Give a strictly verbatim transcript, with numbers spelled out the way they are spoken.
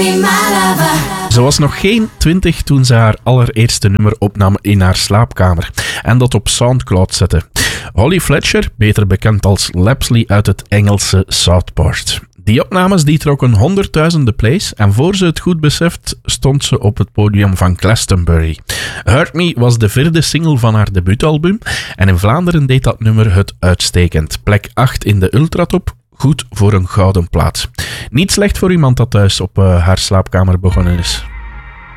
be my lover. Ze was nog geen twintig toen ze haar allereerste nummer opnam in haar slaapkamer en dat op Soundcloud zette. Holly Fletcher, beter bekend als Lapsley uit het Engelse Southport. Die opnames die trokken honderdduizenden plays en voor ze het goed beseft stond ze op het podium van Glastonbury. Hurt Me was de vierde single van haar debuutalbum en in Vlaanderen deed dat nummer het uitstekend. Plek acht in de Ultratop, goed voor een gouden plaat. Niet slecht voor iemand dat thuis op uh, haar slaapkamer begonnen is.